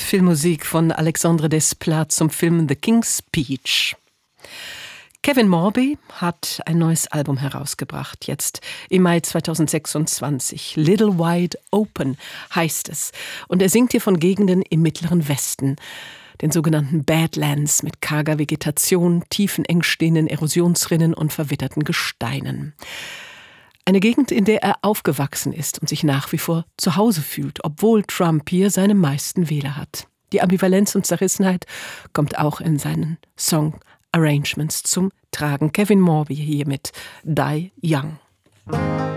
Filmmusik von Alexandre Desplat zum Film The King's Speech. Kevin Morby hat ein neues Album herausgebracht, jetzt im Mai 2026. Little Wide Open heißt es. Und er singt hier von Gegenden im Mittleren Westen, den sogenannten Badlands mit karger Vegetation, tiefen, eng stehenden Erosionsrinnen und verwitterten Gesteinen. Eine Gegend, in der er aufgewachsen ist und sich nach wie vor zu Hause fühlt, obwohl Trump hier seine meisten Wähler hat. Die Ambivalenz und Zerrissenheit kommt auch in seinen Song-Arrangements zum Tragen. Kevin Morby hier mit Die Young.